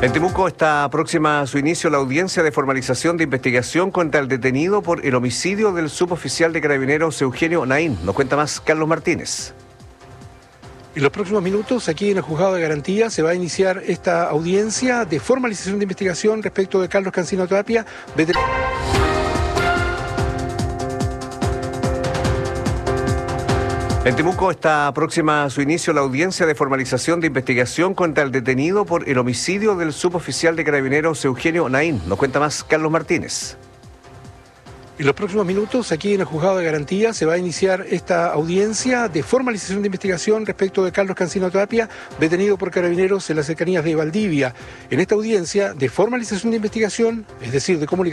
En Temuco está próxima a su inicio la audiencia de formalización de investigación contra el detenido por el homicidio del suboficial de Carabineros Eugenio Naín. Nos cuenta más Carlos Martínez. En los próximos minutos, aquí en el Juzgado de Garantía, se va a iniciar esta audiencia de formalización de investigación respecto de Carlos Cancino Tapia. En Temuco está próxima a su inicio la audiencia de formalización de investigación contra el detenido por el homicidio del suboficial de Carabineros Eugenio Naín. Nos cuenta más Carlos Martínez. En los próximos minutos, aquí en el Juzgado de Garantía, se va a iniciar esta audiencia de formalización de investigación respecto de Carlos Cancino Tapia, detenido por Carabineros en las cercanías de Valdivia. En esta audiencia de formalización de investigación, es decir, de comunicación,